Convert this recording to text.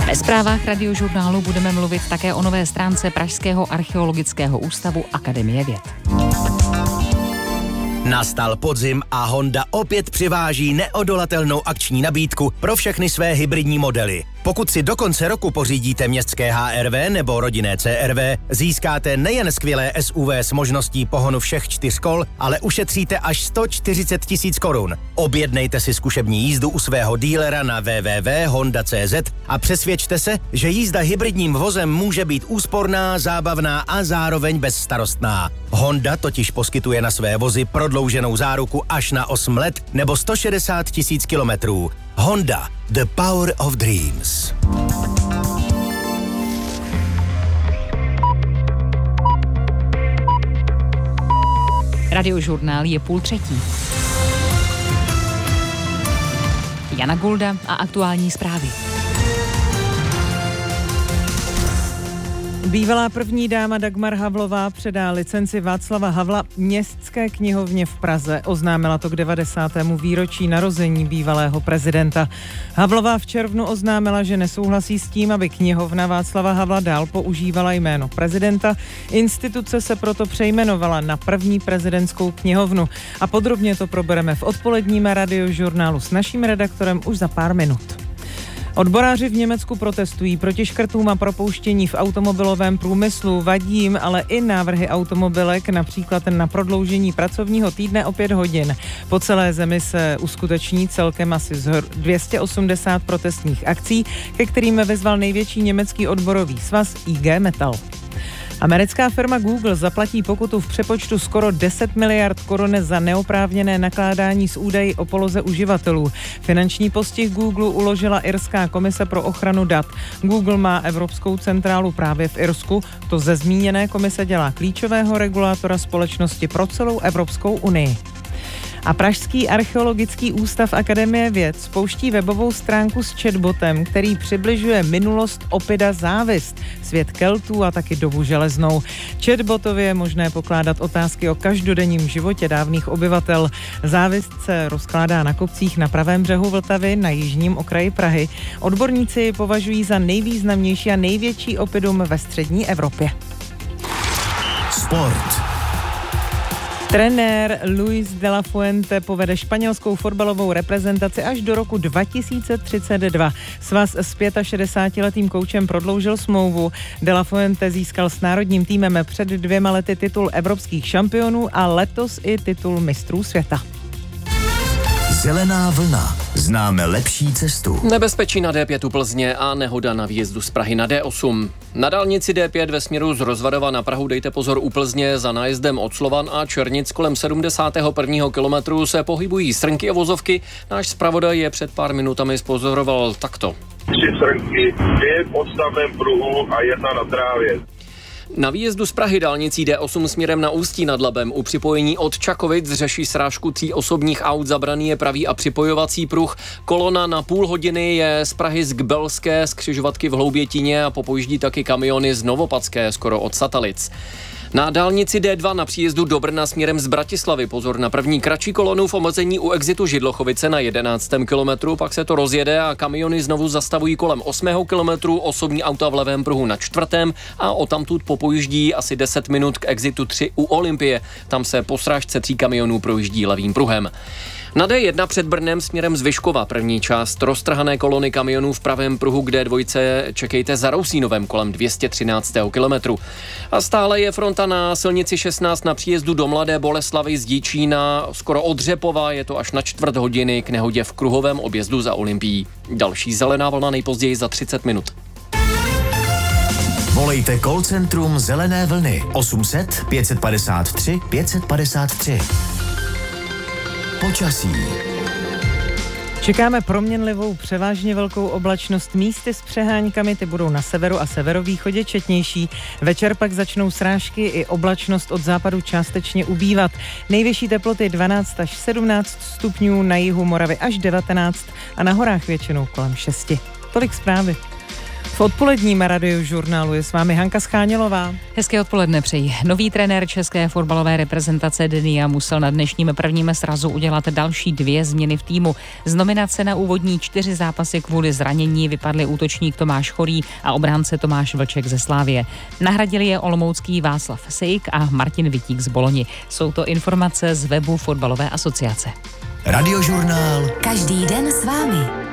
Ve zprávách Radiožurnálu budeme mluvit také o nové stránce Pražského archeologického ústavu Akademie věd. Nastal podzim a Honda opět přiváží neodolatelnou akční nabídku pro všechny své hybridní modely. Pokud si do konce roku pořídíte městské HR-V nebo rodinné CR-V, získáte nejen skvělé SUV s možností pohonu všech 4 kol, ale ušetříte až 140 000 korun. Objednejte si zkušební jízdu u svého dílera na www.honda.cz a přesvědčte se, že jízda hybridním vozem může být úsporná, zábavná a zároveň bezstarostná. Honda totiž poskytuje na své vozy prodlouženou záruku až na 8 let nebo 160 000 kilometrů. Honda, the power of dreams. Radiožurnál je 2:30. Jana Gulda a aktuální zprávy. Bývalá první dáma Dagmar Havlová předá licenci Václava Havla Městské knihovně v Praze. Oznámila to k 90. výročí narození bývalého prezidenta. Havlová v červnu oznámila, že nesouhlasí s tím, aby knihovna Václava Havla dál používala jméno prezidenta. Instituce se proto přejmenovala na první prezidentskou knihovnu. A podrobně to probereme v odpoledním Radiožurnálu s naším redaktorem už za pár minut. Odboráři v Německu protestují proti škrtům a propouštění v automobilovém průmyslu. Vadí jim ale i návrhy automobilek, například na prodloužení pracovního týdne o 5 hodin. Po celé zemi se uskuteční celkem asi 280 protestních akcí, ke kterým vyzval největší německý odborový svaz IG Metall. Americká firma Google zaplatí pokutu v přepočtu skoro 10 miliard korun za neoprávněné nakládání s údaji o poloze uživatelů. Finanční postih Google uložila irská komise pro ochranu dat. Google má evropskou centrálu právě v Irsku. To ze zmíněné komise dělá klíčového regulátora společnosti pro celou Evropskou unii. A Pražský archeologický ústav Akademie věd spouští webovou stránku s chatbotem, který přibližuje minulost Opida Závist, svět Keltů a taky dobu železnou. Chatbotově je možné pokládat otázky o každodenním životě dávných obyvatel. Závist se rozkládá na kopcích na pravém břehu Vltavy na jižním okraji Prahy. Odborníci ji považují za nejvýznamnější a největší opidum ve střední Evropě. Sport. Trenér Luis de la Fuente povede španělskou fotbalovou reprezentaci až do roku 2032. Svaz s 65letým koučem prodloužil smlouvu. De la Fuente získal s národním týmem před 2 lety titul evropských šampionů a letos i titul mistrů světa. Zelená vlna. Známe lepší cestu. Nebezpečí na D5 u Plzně a nehoda na výjezdu z Prahy na D8. Na dálnici D5 ve směru z Rozvadova na Prahu dejte pozor u Plzně, za nájezdem od Slovan a Černic kolem 71. kilometru se pohybují srnky a vozovky. Náš zpravodaj je před pár minutami zpozoroval takto. 3 srnky, 2 v podstavném pruhu a 1 na trávě. Na výjezdu z Prahy dálnicí D8 směrem na Ústí nad Labem u připojení od Čakovic řeší srážku 3 osobních aut, zabraný je pravý a připojovací pruh. Kolona na půl hodiny je z Prahy z Gbelské, z křižovatky v Hloubětíně a popojíždí taky kamiony z Novopadské, skoro od Satalic. Na dálnici D2 na příjezdu do Brna směrem z Bratislavy pozor na první kratší kolonu v omezení u exitu Židlochovice na 11. kilometru, pak se to rozjede a kamiony znovu zastavují kolem 8. kilometru, osobní auta v levém pruhu na 4. a odtamtud popojíždí asi 10 minut k exitu 3 u Olympie. Tam se po srážce 3 kamionů projíždí levým pruhem. Na D1 před Brnem směrem z Vyškova první část roztrhané kolony kamionů v pravém pruhu k D2 čekejte za Rousínovem kolem 213. kilometru. A stále je fronta na silnici 16 na příjezdu do Mladé Boleslavi z Díčína skoro od Řepova, je to až na 1/4 hodiny k nehodě v kruhovém objezdu za Olympií. Další zelená vlna nejpozději za 30 minut. Volejte call centrum Zelené vlny 800 553 553. Počasí. Čekáme proměnlivou převážně velkou oblačnost, místy s přeháňkami, ty budou na severu a severovýchodě četnější. Večer pak začnou srážky i oblačnost od západu částečně ubývat. Nejvyšší teploty 12 až 17 stupňů, na jihu Moravy až 19 a na horách většinou kolem 6. Tolik zprávy. V odpoledním radiožurnálu je s vámi Hanka Schánělová. Hezké odpoledne přeji. Nový trenér české fotbalové reprezentace Denia musel na dnešním prvním srazu udělat další 2 změny v týmu. Z nominace na úvodní 4 zápasy kvůli zranění vypadli útočník Tomáš Chorý a obránce Tomáš Vlček ze Slavie. Nahradili je olomoucký Václav Sejk a Martin Vitík z Boloni. Jsou to informace z webu Fotbalové asociace. Radiožurnál. Každý den s vámi.